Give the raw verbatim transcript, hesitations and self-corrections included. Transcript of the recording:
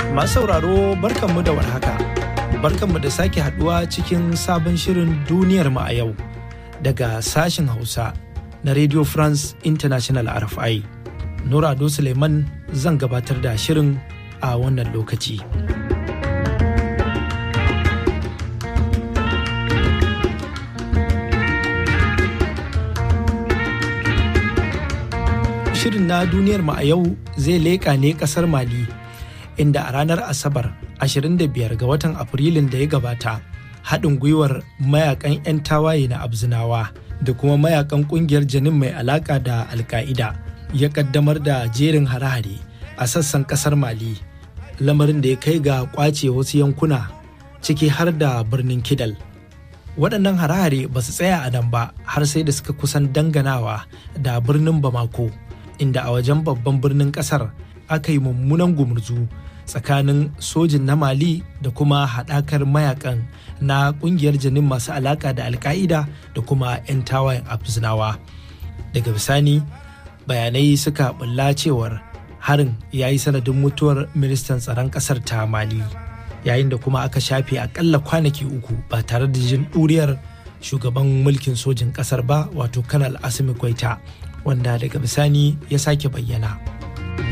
Masu sauraro barkanmu da warhaka. Barkanmu da sake haduwa cikin sabon shirin duniyar mu a yau daga sashen Hausa na Radio France International R F I. Nura Ado Suleiman zan gabatar da shirin a wannan lokaci. Shirin na duniyar mu a yau zai leƙa ne ƙasar Mali, inda a ranar Asabar ashirin da biyar ga watan Afrilun da ya gabata, haɗin gwiwar mayakan 'yan tawaye na Abzinawa da kuma mayakan ƙungiyar Janin mai alaƙa da Al-Qaida ya ƙaddamar da jerin hare-hare a sassan ƙasar Mali, lamarin da ya kai ga ƙwace wasu yankuna ciki har da birnin Kidal. Waɗannan hare-hare ba su tsaya a nan ba har sai da suka kusan danganawa da birnin Bamako, inda a wajen babban birnin ƙasar aka yi mummunan gumurzu tsakanin sojin na Mali da kuma haɗakar mayakan na ƙungiyar Janin masu alaƙa da Al-Qaida da kuma 'yan tawayen Abzinawa. Daga bisani bayanai suka bulla cewar harin ya yi sanadin mutuwar ministan tsaron ƙasar ta Mali, yayin da kuma aka shafe akalla kwanaki uku ba tare da jin ɗuriyar shugaban mulkin sojin ƙasar ba, wato Kanal Assimi Goïta, wanda daga bisani ya sake bayyana.